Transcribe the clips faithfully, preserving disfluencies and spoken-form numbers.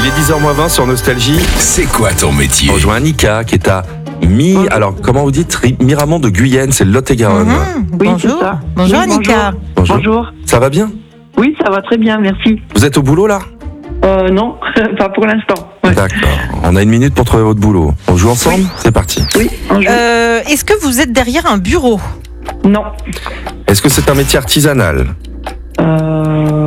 Il est dix heures moins vingt sur Nostalgie. C'est quoi ton métier? On rejoint Annika qui est à Mi... Alors, comment vous dites Ri- Miramont de Guyenne, c'est le Lot-et-Garonne. Mmh, Oui, bonjour. c'est ça. Bonjour Oui, Annika. Bonjour. Bonjour. Ça va bien? Oui, ça va très bien, merci. Vous êtes au boulot là? Euh, non, pas pour l'instant. Ouais. D'accord. On a une minute pour trouver votre boulot. On joue ensemble? Oui. C'est parti. Oui, on joue. Euh, Est-ce que vous êtes derrière un bureau? Non. Est-ce que c'est un métier artisanal? Euh...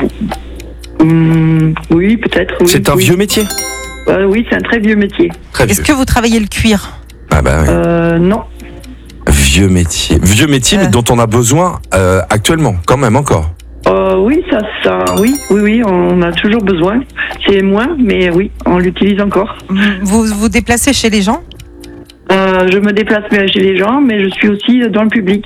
hum, oui, peut-être. Oui, C'est un oui. vieux métier? Euh, oui, c'est un très vieux métier. Très vieux. Est-ce que vous travaillez le cuir? Ah bah oui. Euh, non. Vieux métier. Vieux métier, mais Euh. dont on a besoin euh, actuellement, quand même encore. Euh, oui, ça, ça, oui, oui, oui, on a toujours besoin. C'est moins, mais oui, on l'utilise encore. Vous vous déplacez chez les gens? Euh, je me déplace chez les gens, mais je suis aussi dans le public.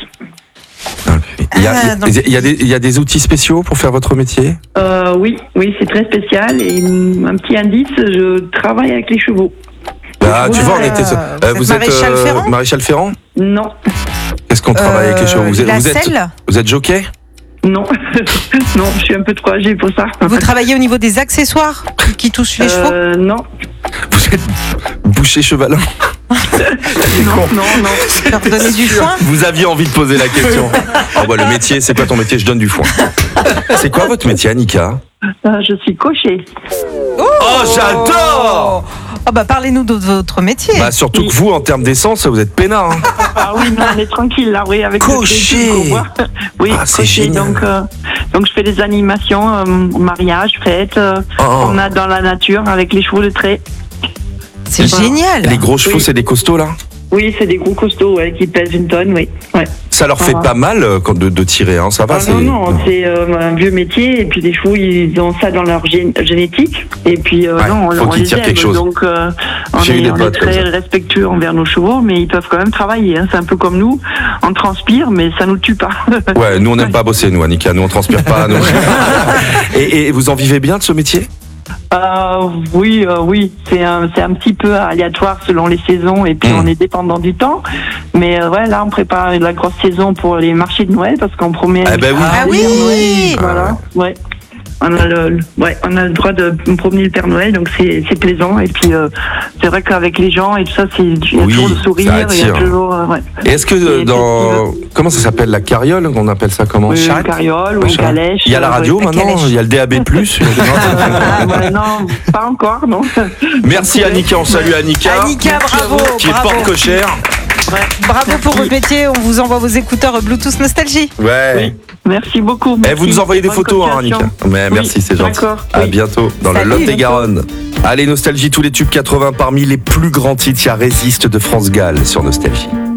Il y a, Ah, donc- il y a des, il y a des outils spéciaux pour faire votre métier? Euh, oui, oui, c'est très spécial. Et hum, un petit indice, je travaille avec les chevaux. Ah, tu Ouais, vois, on était. euh, vous êtes Maréchal Ferrand Maréchal Ferrand? Non, Qu'est-ce qu'on travaille avec les chevaux? Vous êtes, la vous êtes, selle? vous êtes jockey? non, non, je suis un peu trop âgée pour ça. Vous travaillez au niveau des accessoires qui- qui touchent les chevaux? Euh, non, Vous êtes boucher chevalin? non, non, non. Leur donner du foin? Vous aviez envie de poser la question. Oh bah le métier, c'est quoi ton métier? Je donne du foin. C'est quoi votre métier, Annika? Euh, je suis cocher. Oh, j'adore! Oh bah parlez-nous de votre métier. Bah surtout que vous, en termes d'essence, vous êtes peinard. Hein. Ah oui, non, on est tranquille là, oui, avec le Cocher. crédit qu'on voit. Oui, Ah, c'est cocher. génial. Donc, euh, donc je fais des animations, euh, mariage, fête, euh, Oh. on a dans la nature avec les chevaux de trait. C'est génial. Les gros chevaux, Oui. c'est des costauds là? Oui, c'est des gros costauds ouais, qui pèsent une tonne, oui. Ouais. Ça leur fait Ah. pas mal euh, quand de, de tirer, hein, ça va? Ah, c'est... non, non, c'est euh, un vieux métier et puis les chevaux, ils ont ça dans leur gé- génétique et puis euh, Ouais, non, on, faut on qu'ils les tirent aime, quelque chose. donc euh, on J'ai eu est, des on est potes comme très ça. respectueux envers nos chevaux, mais ils peuvent quand même travailler. Hein. C'est un peu comme nous, on transpire, mais ça nous tue pas. Ouais, nous on n'aime pas bosser, nous, Annika, nous on transpire pas. Nous. et, et vous en vivez bien de ce métier? Euh, oui, euh, oui, c'est un, c'est un petit peu aléatoire selon les saisons et puis Mm. on est dépendant du temps. Mais euh, ouais, là on prépare la grosse saison pour les marchés de Noël parce qu'on promet. Eh ben oui. Ah oui. Voilà, ouais. On a le, le- ouais, on a le droit de promener le Père Noël, donc c'est, c'est plaisant. Et puis euh, c'est vrai qu'avec les gens et tout ça, c'est, il y a Oui, toujours le ça sourire, il y attire. a toujours, euh, ouais. Et est-ce que euh, Et dans. Comment ça s'appelle? La carriole? On appelle ça comment? Oui, une Charrette? carriole ou une Machin. calèche. Il y a la euh, radio ouais. la maintenant, calèche. il y a le D A B plus. il y a des- Ah, ouais, non, pas encore, non. Merci Annika, on salue Annika. Annika, bravo, Qui est bravo. porte-cochère. Bravo pour votre métier. On vous envoie vos écouteurs Bluetooth Nostalgie. Ouais. Oui. Merci beaucoup. Eh, merci. vous nous envoyez des Bonne photos, hein, continuation. Annika. Mais Oui, merci, c'est gentil. d'accord, À oui. bientôt dans Salut, le Lot-et-Garonne. Allez, Nostalgie, tous les tubes quatre-vingts parmi les plus grands titres. Il y a Résiste de France Gall sur Nostalgie.